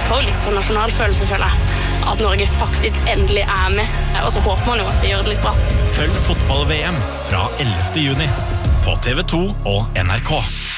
får litt sånn nasjonalfølelse, føler jeg. At Norge faktisk endelig med. Og så håper man jo at det gjør det litt bra. Følg fotball-VM fra 11. juni på TV 2 og NRK.